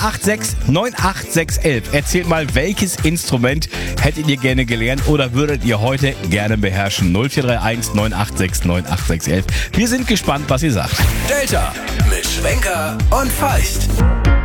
086 98611. Erzählt mal, welches Instrument hättet ihr gerne gelernt oder würdet ihr heute gerne beherrschen? 0431 986 98611. Wir sind gespannt, was ihr sagt. Delta mit Schwenker und Feist.